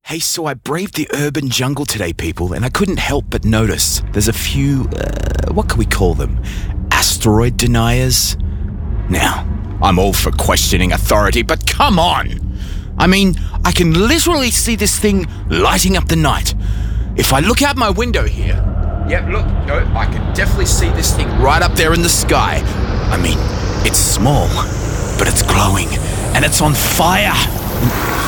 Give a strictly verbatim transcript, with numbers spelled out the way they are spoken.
Hey, so I braved the urban jungle today, people, and I couldn't help but notice there's a few, uh, what can we call them? Asteroid deniers? Now, I'm all for questioning authority, but come on! I mean, I can literally see this thing lighting up the night. If I look out my window here, yep, look, no, I can definitely see this thing right up there in the sky. I mean, it's small, but it's glowing, and it's on fire.